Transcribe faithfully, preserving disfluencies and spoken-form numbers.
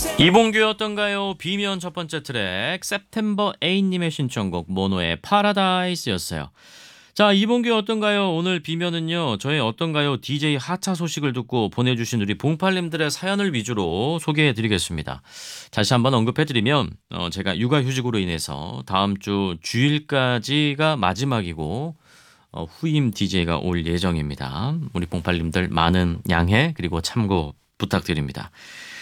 이봉규였던가요? 비면 첫 번째 트랙 september 에잇님의 신청곡 모노의 파라다이스였어요. 자, 이봉규 어떤가요? 오늘 비면은요, 저의 어떤가요? 디제이 하차 소식을 듣고 보내주신 우리 봉팔님들의 사연을 위주로 소개해드리겠습니다. 다시 한번 언급해드리면 어, 제가 육아휴직으로 인해서 다음 주 주일까지가 마지막이고 어, 후임 디제이가 올 예정입니다. 우리 봉팔님들 많은 양해 그리고 참고 부탁드립니다.